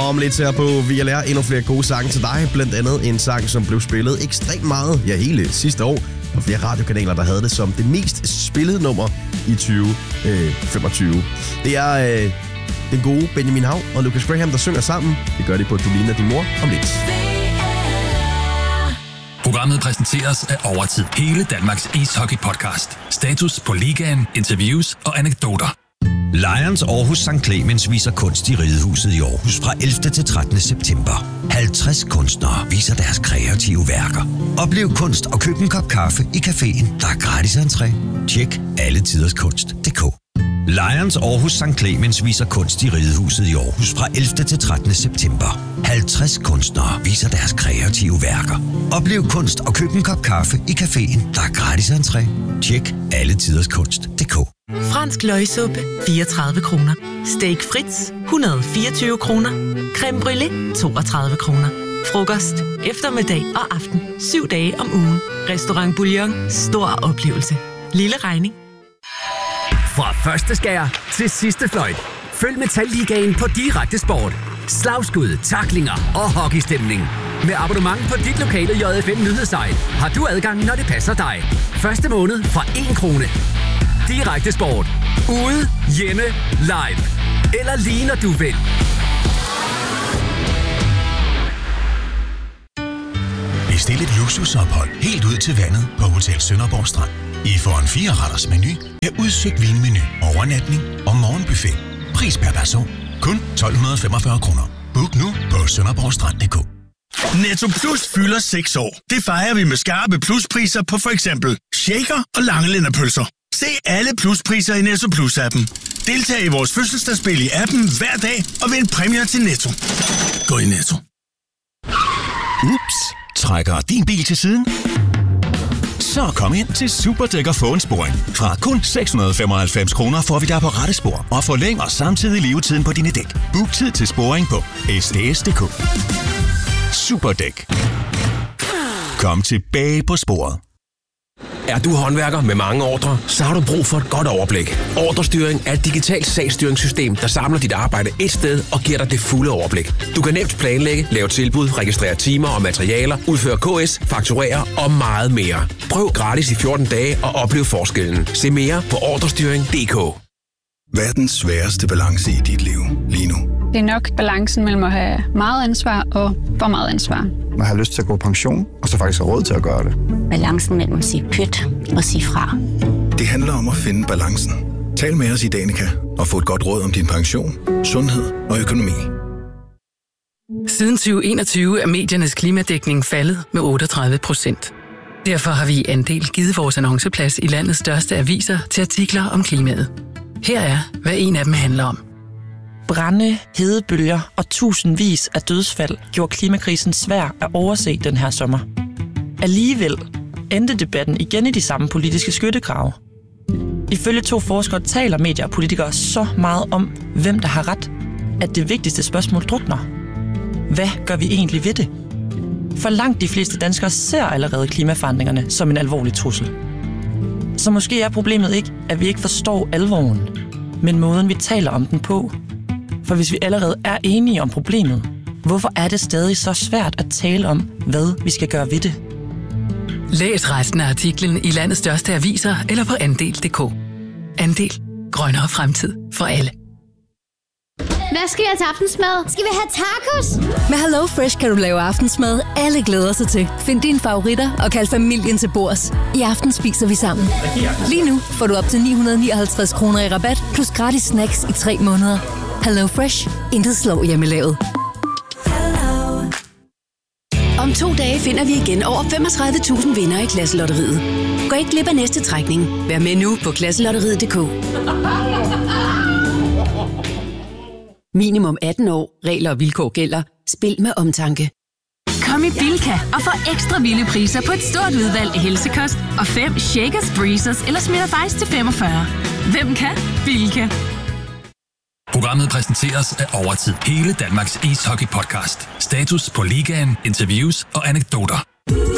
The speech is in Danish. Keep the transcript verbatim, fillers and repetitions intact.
om lidt her på V L R. Endnu flere gode sange til dig. Blandt andet en sang, som blev spillet ekstremt meget, ja, hele sidste år. Og flere radiokanaler, der havde det som det mest spillede nummer i tyve femogtyve. Det er øh, den gode Benjamin Hav og Lucas Graham, der synger sammen. Det gør de på Du ligner din mor om lidt. Programmet præsenteres af Overtid. Hele Danmarks ishockey-podcast. Status på ligaen, interviews og anekdoter. Lions Aarhus Sankt Clemens viser kunst i Ridehuset i Aarhus fra ellevte til trettende september. halvtreds kunstnere viser deres kreative værker. Oplev kunst og køb en kop kaffe i caféen, der er gratis entré. Tjek alletiderskunst punktum d k. Lions Aarhus Sankt Clemens viser kunst i Ridehuset i Aarhus fra ellevte til trettende september. halvtreds kunstnere viser deres kreative værker. Oplev kunst og køb en kop kaffe i caféen, der er gratis entré. Tjek alletiderskunst punktum d k. Fransk løgsuppe, fireogtredive kroner. Steak Fritz, et hundrede og fireogtyve kroner. Creme brûlée, toogtredive kroner. Frokost, eftermiddag og aften. Syv dage om ugen. Restaurant Bouillon. Stor oplevelse. Lille regning. Fra første skær til sidste fløjt. Følg Metalligaen på Direkte Sport. Slagskud, tacklinger og hockeystemning. Med abonnement på dit lokale J F M nyhedssite har du adgang, når det passer dig. Første måned fra en krone. Direkte Sport. Ude, hjemme, live. Eller lige når du vil. Bestil et luksusophold helt ud til vandet på Hotel Sønderborg Strand. I får en fire-retters menu med udsøgt vinmenu, overnatning og morgenbuffet. Pris per person. Kun tolv femogfyrre kroner. Book nu på sønderborgstrand punktum d k. Netto Plus fylder seks år. Det fejrer vi med skarpe pluspriser på for eksempel shaker og langelænderpølser. Se alle pluspriser i Netto Plus-appen. Deltag i vores fødselsdagsspil i appen hver dag og vind præmier til Netto. Gå i Netto. Ups, trækker din bil til siden? Så kom ind til Superdæk og få en sporing. Fra kun seks hundrede femoghalvfems kroner får vi dig på rette spor og forlænger samtidig levetiden på dine dæk. Book tid til sporing på s d s punktum d k. Superdæk. Kom tilbage på sporet. Er du håndværker med mange ordrer, så har du brug for et godt overblik. Ordrestyring er et digitalt sagsstyringssystem, der samler dit arbejde et sted og giver dig det fulde overblik. Du kan nemt planlægge, lave tilbud, registrere timer og materialer, udføre K S, fakturere og meget mere. Prøv gratis i fjorten dage og oplev forskellen. Se mere på ordrestyring punktum d k. Hvad er den sværeste balance i dit liv lige nu? Det er nok balancen mellem at have meget ansvar og for meget ansvar. Man har lyst til at gå på pension, og så faktisk have råd til at gøre det. Balancen mellem at sige pyt og sige fra. Det handler om at finde balancen. Tal med os i Danica og få et godt råd om din pension, sundhed og økonomi. Siden tyve enogtyve er mediernes klimadækning faldet med otteogtredive procent. Derfor har vi i Andel givet vores annonceplads i landets største aviser til artikler om klimaet. Her er, hvad en af dem handler om. Brande, hedebølger og tusindvis af dødsfald gjorde klimakrisen svær at overse den her sommer. Alligevel endte debatten igen i de samme politiske skyttegrave. Ifølge to forskere taler medier og politikere så meget om, hvem der har ret, at det vigtigste spørgsmål drukner. Hvad gør vi egentlig ved det? For langt de fleste danskere ser allerede klimaforandringerne som en alvorlig trussel. Så måske er problemet ikke, at vi ikke forstår alvoren, men måden vi taler om den på. For hvis vi allerede er enige om problemet, hvorfor er det stadig så svært at tale om, hvad vi skal gøre ved det? Læs resten af artiklen i landets største aviser eller på andel punktum d k. Andel. Grønnere fremtid for alle. Hvad skal jeg til aftensmad? Skal vi have tacos? Med Hello Fresh kan du lave aftensmad, alle glæder sig til. Find dine favoritter og kald familien til bords. I aften spiser vi sammen. Lige nu får du op til ni hundrede nioghalvtreds kroner i rabat, plus gratis snacks i tre måneder. Hello Fresh. Intet slår hjemmelavet. Om to dage finder vi igen over femogtredive tusind vinder i Klasselotteriet. Gå ikke glip af næste trækning. Vær med nu på klasselotteriet punktum d k. Minimum atten år. Regler og vilkår gælder. Spil med omtanke. Kom i Bilka og få ekstra vilde priser på et stort udvalg af helsekost og fem Shakers, Breezers eller Smirnoff Ice til femogfyrre. Hvem kan? Bilka. Programmet præsenteres af Overtid. Hele Danmarks ishockey-podcast. Status på ligaen, interviews og anekdoter.